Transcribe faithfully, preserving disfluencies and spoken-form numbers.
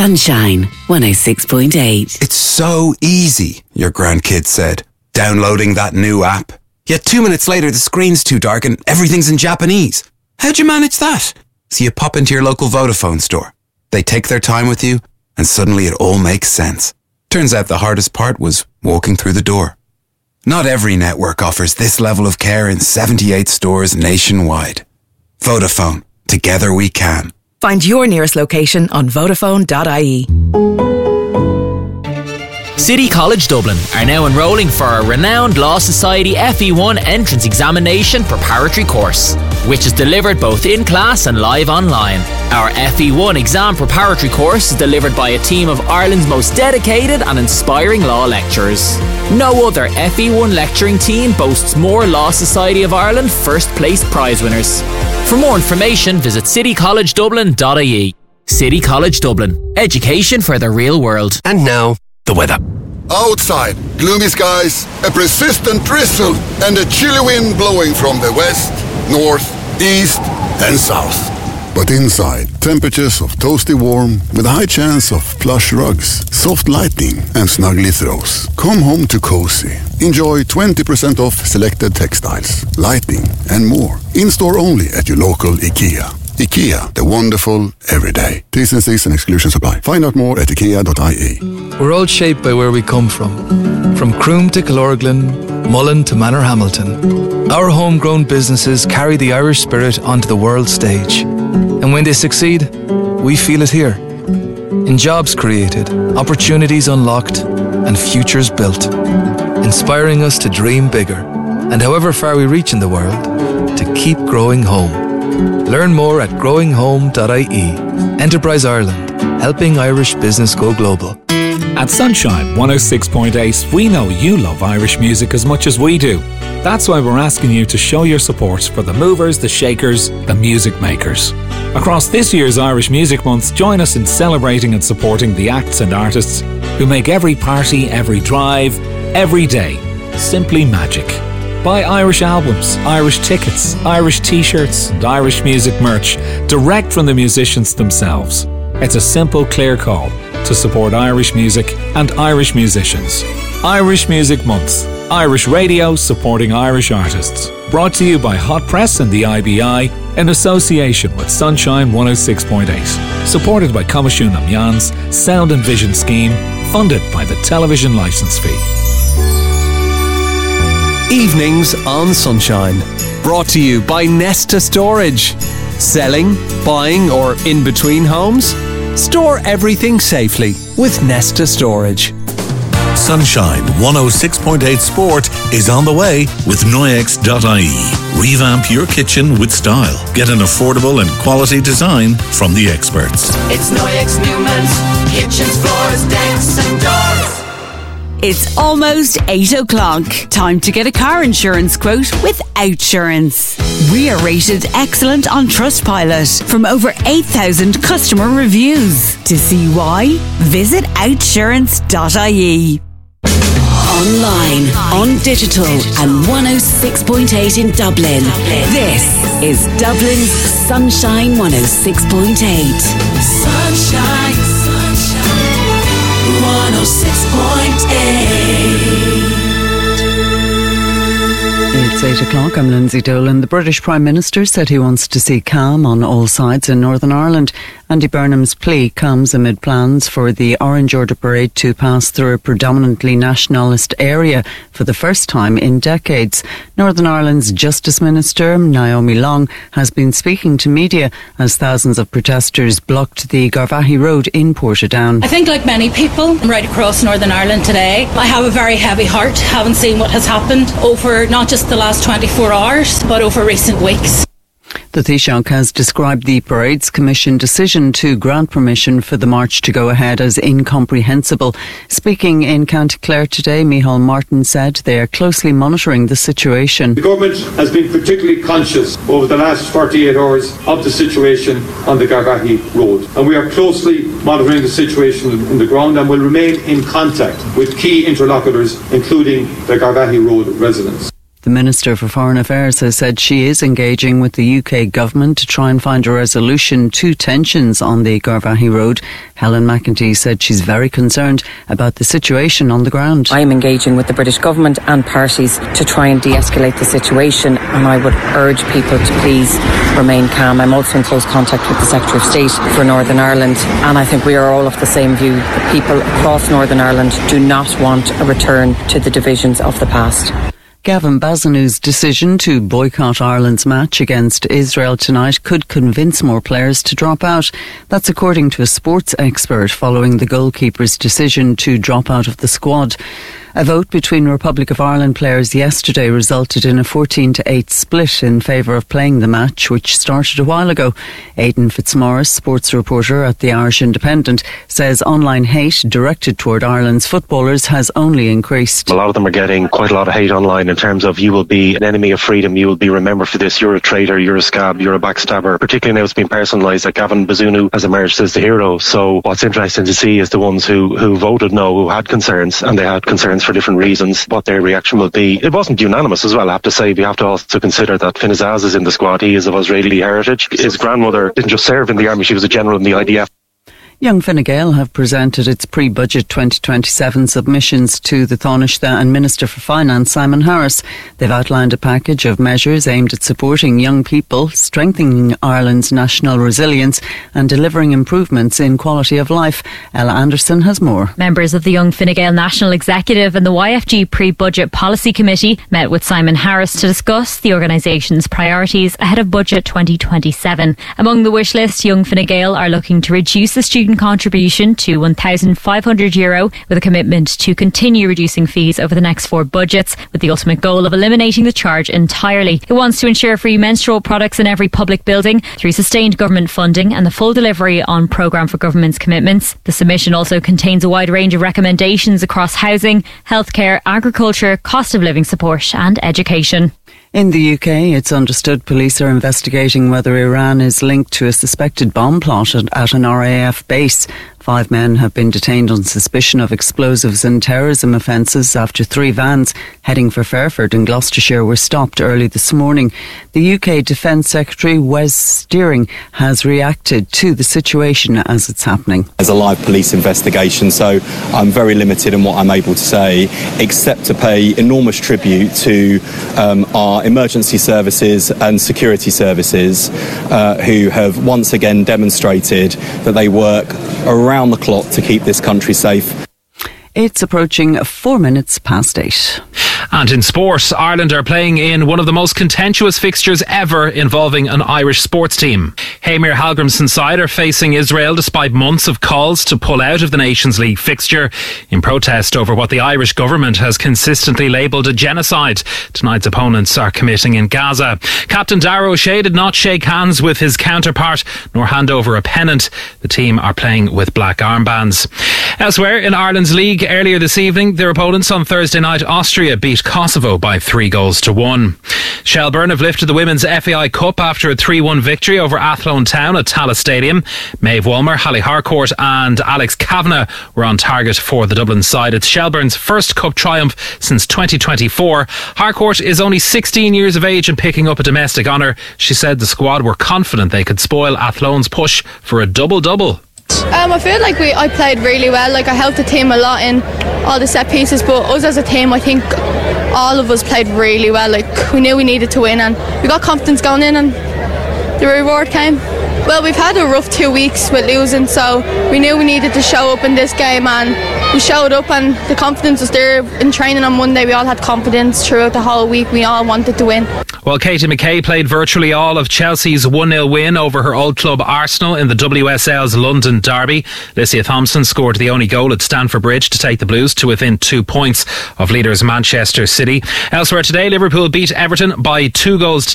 Sunshine one oh six point eight. It's so easy, your grandkid said, downloading that new app. Yet two minutes later, the screen's too dark and everything's in Japanese. How'd you manage that? So you pop into your local Vodafone store. They take their time with you, and suddenly it all makes sense. Turns out the hardest part was walking through the door. Not every network offers this level of care in seventy-eight stores nationwide. Vodafone. Together we can. Find your nearest location on vodafone dot I E. City College Dublin are now enrolling for a renowned Law Society F E one entrance examination preparatory course, which is delivered both in class and live online. Our F E one exam preparatory course is delivered by a team of Ireland's most dedicated and inspiring law lecturers. No other F E one lecturing team boasts more Law Society of Ireland first place prize winners. For more information, visit city college dublin dot I E. City College Dublin. Education for the real world. And now, the weather. Outside, gloomy skies, a persistent drizzle, and a chilly wind blowing from the west, north, east, and south. But inside, temperatures of toasty warm with a high chance of plush rugs, soft lighting, and snuggly throws. Come home to cozy. Enjoy twenty percent off selected textiles, lighting, and more. In-store only at your local IKEA. IKEA, the wonderful everyday. T's and C's and exclusions apply. Find out more at ikea dot I E. We're all shaped by where we come from. From Croom to Killorglin, Mullen to Manorhamilton. Our homegrown businesses carry the Irish spirit onto the world stage. And when they succeed, we feel it here. In jobs created, opportunities unlocked, and futures built. Inspiring us to dream bigger. And however far we reach in the world, to keep growing home. Learn more at growing home dot I E. Enterprise Ireland, helping Irish business go global. At Sunshine one oh six point eight, we know you love Irish music as much as we do. That's why we're asking you to show your support for the movers, the shakers, the music makers. Across this year's Irish Music Month, join us in celebrating and supporting the acts and artists who make every party, every drive, every day simply magic. Buy Irish albums, Irish tickets, Irish t-shirts and Irish music merch direct from the musicians themselves. It's a simple, clear call to support Irish music and Irish musicians. Irish Music Month. Irish radio supporting Irish artists. Brought to you by Hot Press and the I B I in association with Sunshine one oh six point eight. Supported by Comisiún na Meán's Sound and Vision Scheme, funded by the Television Licence Fee. Evenings on Sunshine. Brought to you by Nesta Storage. Selling, buying, or in between homes? Store everything safely with Nesta Storage. Sunshine one oh six point eight Sport is on the way with Noyex dot I E. Revamp your kitchen with style. Get an affordable and quality design from the experts. It's Noyex Newman's kitchens, floors, decks, and doors. It's almost eight o'clock. Time to get a car insurance quote with Outsurance. We are rated excellent on Trustpilot from over eight thousand customer reviews. To see why, visit outsurance dot I E. Online, on digital, and one oh six point eight in Dublin. This is Dublin's Sunshine one oh six point eight. Sunshine, sunshine, one oh six point eight. It's eight o'clock. I'm Lindsay Dolan. The British Prime Minister said he wants to see calm on all sides in Northern Ireland. Andy Burnham's plea comes amid plans for the Orange Order Parade to pass through a predominantly nationalist area for the first time in decades. Northern Ireland's Justice Minister, Naomi Long, has been speaking to media as thousands of protesters blocked the Garvaghey Road in Portadown. I think, like many people right across Northern Ireland today, I have a very heavy heart, having seen what has happened over not just the last twenty-four hours, but over recent weeks. The Taoiseach has described the Parade's Commission decision to grant permission for the march to go ahead as incomprehensible. Speaking in County Clare today, Micheál Martin said they are closely monitoring the situation. The government has been particularly conscious over the last forty-eight hours of the situation on the Garvaghey Road, and we are closely monitoring the situation on the ground and will remain in contact with key interlocutors, including the Garvaghey Road residents. The Minister for Foreign Affairs has said she is engaging with the U K government to try and find a resolution to tensions on the Garvaghey Road. Helen McEntee said she's very concerned about the situation on the ground. I am engaging with the British government and parties to try and de-escalate the situation, and I would urge people to please remain calm. I'm also in close contact with the Secretary of State for Northern Ireland, and I think we are all of the same view. The people across Northern Ireland do not want a return to the divisions of the past. Gavin Bazinu's decision to boycott Ireland's match against Israel tonight could convince more players to drop out. That's according to a sports expert following the goalkeeper's decision to drop out of the squad. A vote between Republic of Ireland players yesterday resulted in a fourteen to eight split in favour of playing the match, which started a while ago. Aidan Fitzmaurice, sports reporter at the Irish Independent, says online hate directed toward Ireland's footballers has only increased. A lot of them are getting quite a lot of hate online in terms of you will be an enemy of freedom, you will be remembered for this, you're a traitor, you're a scab, you're a backstabber. Particularly now it's been personalised that Gavin Bazunu has emerged as the hero. So what's interesting to see is the ones who, who voted no, who had concerns, and they had concerns for different reasons, what their reaction will be. It wasn't unanimous as well, I have to say. We have to also consider that Finn Azaz is in the squad. He is of Israeli heritage. His grandmother didn't just serve in the army, she was a general in the I D F. Young Fine Gael have presented its pre-budget twenty twenty-seven submissions to the Taoiseach and Minister for Finance, Simon Harris. They've outlined a package of measures aimed at supporting young people, strengthening Ireland's national resilience and delivering improvements in quality of life. Ella Anderson has more. Members of the Young Fine Gael National Executive and the Y F G Pre-Budget Policy Committee met with Simon Harris to discuss the organisation's priorities ahead of Budget twenty twenty-seven. Among the wish list, Young Fine Gael are looking to reduce the student contribution to one thousand five hundred euro with a commitment to continue reducing fees over the next four budgets, with the ultimate goal of eliminating the charge entirely. It wants to ensure free menstrual products in every public building through sustained government funding and the full delivery on programme for government's commitments. The submission also contains a wide range of recommendations across housing, healthcare, agriculture, cost of living support and education. In the U K, it's understood police are investigating whether Iran is linked to a suspected bomb plot at, at an R A F base. Five men have been detained on suspicion of explosives and terrorism offences after three vans heading for Fairford in Gloucestershire were stopped early this morning. The U K Defence Secretary Wes Steering has reacted to the situation as it's happening. There's a live police investigation, so I'm very limited in what I'm able to say, except to pay enormous tribute to um, our emergency services and security services uh, who have once again demonstrated that they work around around the clock to keep this country safe. It's approaching four minutes past eight. And in sport, Ireland are playing in one of the most contentious fixtures ever involving an Irish sports team. Heimir Hallgrímsson's side are facing Israel despite months of calls to pull out of the Nations League fixture in protest over what the Irish government has consistently labelled a genocide. Tonight's opponents are committing in Gaza. Captain Darragh O'Shea did not shake hands with his counterpart nor hand over a pennant. The team are playing with black armbands. Elsewhere in Ireland's league, earlier this evening, their opponents on Thursday night, Austria, beat Kosovo by three goals to one. Shelburne have lifted the Women's F A I Cup after a three one victory over Athlone Town at Tallaght Stadium. Maeve Walmer, Hallie Harcourt and Alex Kavanagh were on target for the Dublin side. It's Shelburne's first cup triumph since twenty twenty-four. Harcourt is only sixteen years of age and picking up a domestic honour. She said the squad were confident they could spoil Athlone's push for a double-double. Um, I feel like we I played really well. Like I helped the team a lot in all the set pieces, but us as a team, I think all of us played really well. Like we knew we needed to win, and we got confidence going in, and the reward came. Well, we've had a rough two weeks with losing, so we knew we needed to show up in this game, and we showed up, and the confidence was there. In training on Monday, we all had confidence throughout the whole week. We all wanted to win. Well, Katie McKay played virtually all of Chelsea's one nil win over her old club Arsenal in the W S L's London derby. Lycia Thompson scored the only goal at Stamford Bridge to take the Blues to within two points of leaders Manchester City. Elsewhere today, Liverpool beat Everton by two goals to